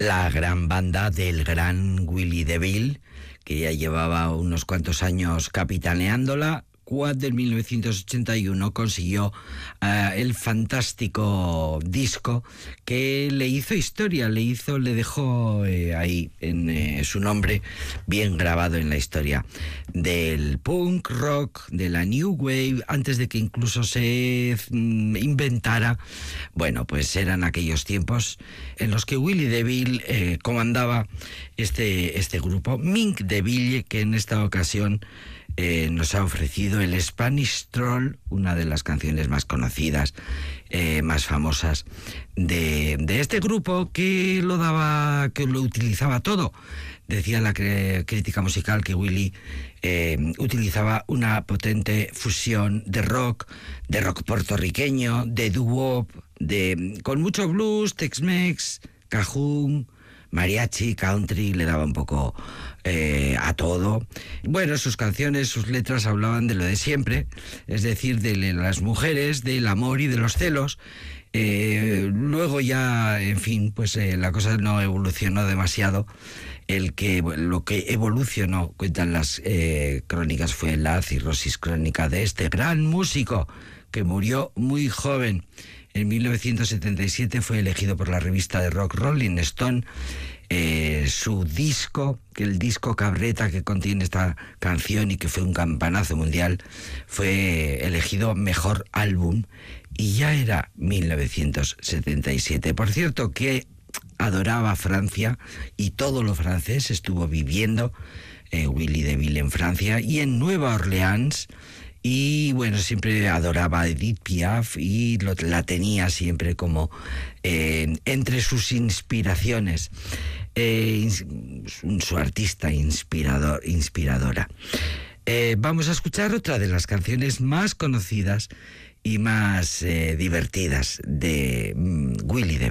la gran banda del gran Willie DeVille, que ya llevaba unos cuantos años capitaneándola, cuando en 1981 consiguió el fantástico disco que le hizo historia, le dejó ahí en su nombre bien grabado en la historia del punk rock, de la new wave, antes de que incluso se inventara. Bueno, pues eran aquellos tiempos en los que Willie DeVille comandaba este grupo. Mink DeVille, que en esta ocasión nos ha ofrecido el Spanish Stroll, una de las canciones más conocidas, más famosas de este grupo, que lo utilizaba todo. Decía la crítica musical que Willie utilizaba una potente fusión de rock puertorriqueño, de doo-wop, con mucho blues, Tex-Mex, cajún, mariachi, country, le daba un poco a todo. Bueno, sus canciones, sus letras hablaban de lo de siempre, es decir, de las mujeres, del amor y de los celos. Luego ya, en fin, pues la cosa no evolucionó demasiado. Lo que evolucionó, cuentan las crónicas, fue la cirrosis crónica de este gran músico que murió muy joven. En 1977 fue elegido por la revista de rock Rolling Stone, su disco, el disco Cabreta, que contiene esta canción y que fue un campanazo mundial, fue elegido mejor álbum, y ya era 1977. Por cierto, que adoraba Francia, y todo lo francés estuvo viviendo Willie DeVille en Francia y en Nueva Orleans. Y bueno, siempre adoraba a Edith Piaf y la tenía siempre como entre sus inspiraciones, su artista inspiradora. Vamos a escuchar otra de las canciones más conocidas y más divertidas de Willie DeVille.